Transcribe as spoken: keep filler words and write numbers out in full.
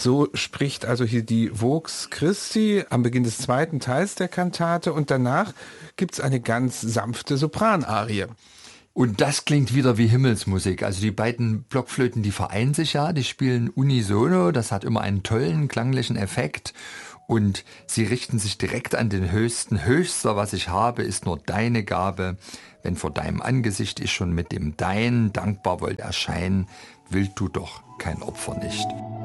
So spricht also hier die Vox Christi am Beginn des zweiten Teils der Kantate und danach gibt's eine ganz sanfte Sopranarie. Und das klingt wieder wie Himmelsmusik. Also die beiden Blockflöten, die vereinen sich ja, die spielen unisono, das hat immer einen tollen klanglichen Effekt. Und sie richten sich direkt an den Höchsten. Höchster, was ich habe, ist nur deine Gabe. Wenn vor deinem Angesicht ich schon mit dem Dein dankbar wollt erscheinen, willst du doch kein Opfer nicht.